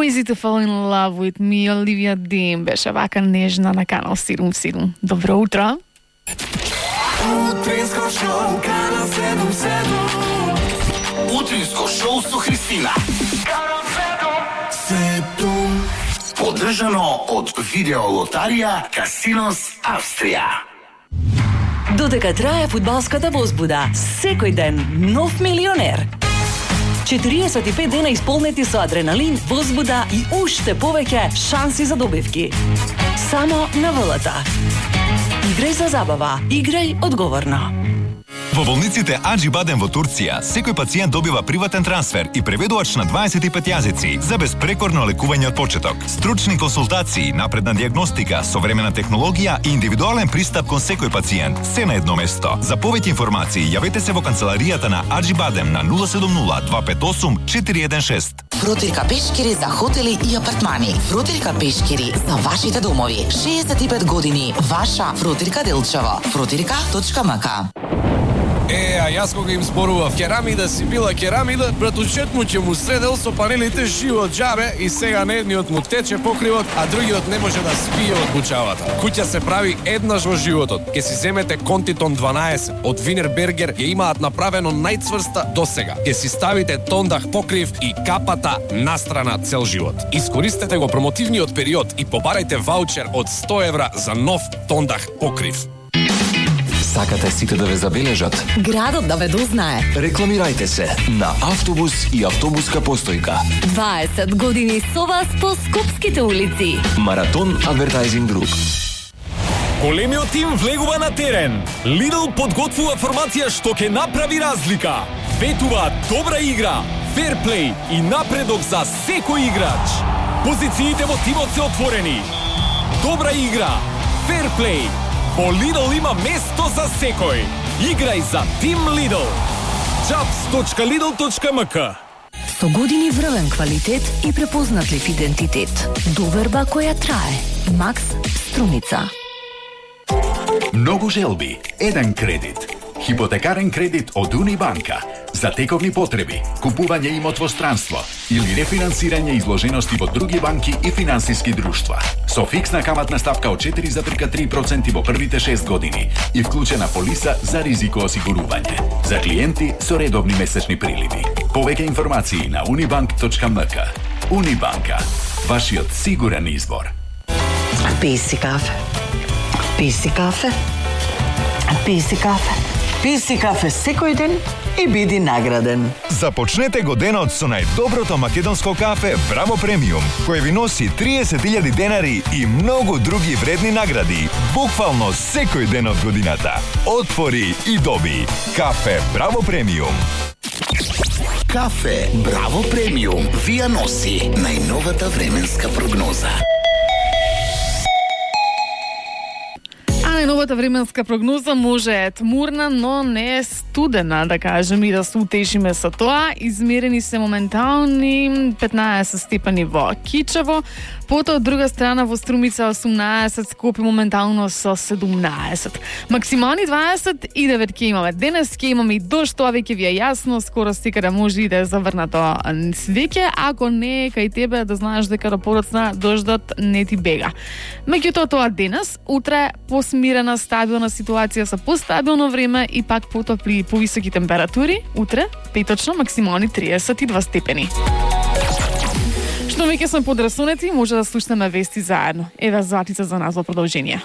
Crazy to fall in love with me, Olivia Dean беше вака нежна на Канал 77. Добро утро! Утринско шоу Канал 77. Утринско шоу со Христина. Канал 7. Поддржано од видеолотарија Касинос Австрија. Додека трае фудбалската возбуда, секој ден нов милионер. 45 дена исполнети со адреналин, возбуда и уште повеќе шанси за добивки. Само на ВЛТ. Играј за забава, играј одговорно. Во болниците Аџи Баден во Турција, секој пациент добива приватен трансфер и преведувач на 25 јазици за безпрекорно лекување од почеток. Стручни консултации, напредна дијагностика, современа технологија и индивидуален пристап кон секој пациент, се на едно место. За повеќе информации, јавете се во канцеларијата на Аџи Баден на 070-258-416. Фрутирка пешкири за хотели и апартмани. Фрутирка пешкири за вашите домови. 65 години. Ваша Фрутирка Делчево. Фрутирка.мк. А јас кога им зборував керамида си била керамида, братучет му ќе му средел со панелите живот джабе и сега на едниот му тече покривот, а другиот не може да спие од бучавата. Куќа се прави еднаш во животот. Ке си земете Контитон 12 од Винербергер, ја имаат направено најцврста досега. Ке си ставите тондах покрив и капата настрана цел живот. Искористете го промотивниот период и побарајте ваучер од 100 евра за нов тондах покрив. Сакате сите да ве забележат? Градот да ве дознае. Рекламирајте се на автобус и автобуска постојка. 20 години со вас по скопските улици. Маратон Advertising Group. Големиот тим влегува на терен. Lidl подготвува формација што ќе направи разлика. Ветува добра игра, ферплей и напредок за секој играч. Позициите во тимот се отворени. Добра игра, ферплей. Во Lidl има место за секој. Играј за Тим Lidl. Jobs.lidl.mk. Со години врвен квалитет и препознатлив идентитет. Доверба која трае. Макс Струмица. Многу желби, еден кредит. Хипотекарен кредит од Унибанка. За тековни потреби, купување имот во странство или рефинансирање изложености во други банки и финансиски друштва. Со фиксна каматна ставка од 4,3% во првите 6 години и вклучена полиса за ризико осигурување. За клиенти со редовни месечни приливи. Повеќе информации на unibank.mk. Унибанка, вашиот сигурен избор. Пи си кафе. Пи си кафе. Пи си кафе. Пи си кафе секој ден и биди награден. Започнете го денот со најдоброто македонско кафе Браво Премиум, кој ви носи 30.000 денари и многу други вредни награди, буквално секој ден од годината. Отвори и доби. Кафе Браво Премиум. Кафе Браво Премиум ви ја носи најновата временска прогноза. Најновата временска прогноза може е тмурна, но не е студена, да кажем, и да се утешиме со тоа. Измерени се моментални 15 степени во Кичево, потоа од друга страна во Струмица 18, Скопје моментално со 17. Максимални 29 ќе имаме. Денес ќе имаме и дожд, тоа веќе ви е јасно, скоро секаде може и да е заврнато свеќе, ако не е кај тебе да знаеш дека до подоцна дождот не ти бега. Меѓутоа тоа денес, утре посмирена, стабилна ситуација со постабилно време и пак потопли повисоки температури, утре петочно максимални 32 степени. Што веќе сме подрасунети, може да слушнеме вести заедно. Еве Златица за нас во продолжение.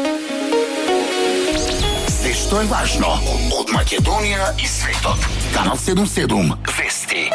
Се што е важно од Македонија и светот. Канал 77 вести.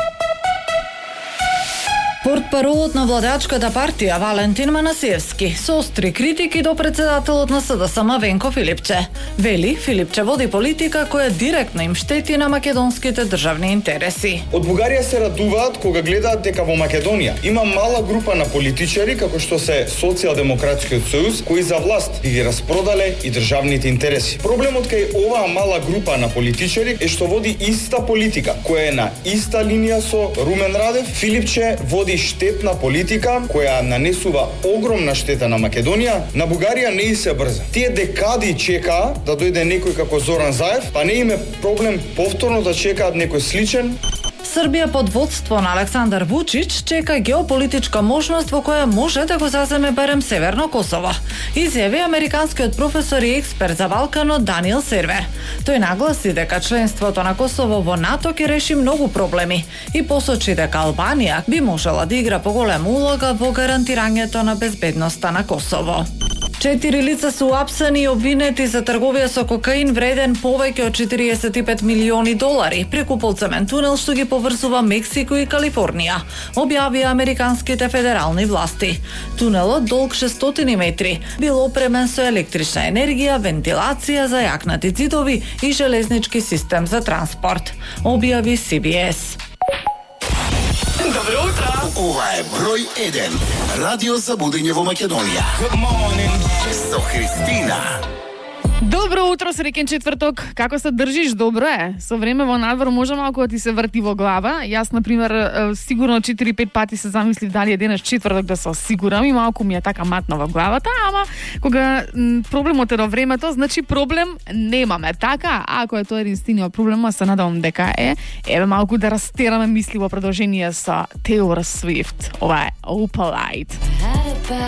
Портпаролот на владачката партија Валентин Манасиевски со остри критики до председателот на СДСМ Венко Филипче. Вели, Филипче води политика која директно им штети на македонските државни интереси. Од Бугарија се радуваат кога гледаат дека во Македонија има мала група на политичари како што се Социјалдемократскиот сојуз кои за власт ги распродале и државните интереси. Проблемот кај оваа мала група на политичари е што води иста политика која е на иста линија со Румен Радев. Филипче води штетна политика која нанесува огромна штета на Македонија. На Бугарија не и се брза. Тие декади чекаа да дојде некој како Зоран Заев, па не им е проблем повторно да чекаат некој сличен. Србија под водство на Александар Вучич чека геополитичка можност во која може да го заземе барем Северно Косово, изјави американскиот професор и експерт за Балканот Даниел Сервер. Тој нагласи дека членството на Косово во НАТО ќе реши многу проблеми и посочи дека Албанија би можела да игра поголема улога во гарантирањето на безбедноста на Косово. 4 лица се уапсани и обвинети за трговија со кокаин вреден повеќе од 45 милиони долари преку подземен тунел што ги поврзува Мексико и Калифорнија, објавија американските федерални власти. Тунелот, долг 600 метри, бил опремен со електрична енергија, вентилација за јакнати ѕидови и железнички систем за транспорт, објави CBS. Добро утро! Ова е број 1. Радио за будење во Македонија. Good morning. Со Христина. Добро утро, среќен четврток. Како се држиш? Добро е. Со време во надвор може малку да ти се врти во глава. Јас, например, сигурно 4-5 пати се замислив дали е денес четврток да се осигурам и малку ми е така матно во главата, ама кога проблемот е до времето, значи проблем немаме. Така, ако е тоа единствениот проблем, се надевам дека е. Еве малку да растераме мисли во продолжение со Taylor Swift. Ова е Opalite.